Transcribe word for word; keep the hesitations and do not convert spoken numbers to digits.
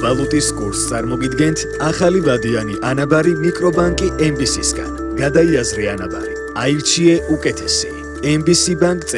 ვალუტის კურსს წარმოგიდგენთ ახალი ვადიანი ანაბარი მიკრობანკი ემ ბი სისგან. გადაიაზრე ანაბარი. აირჩიე უკეთესი. ემ ბი სი ბანკ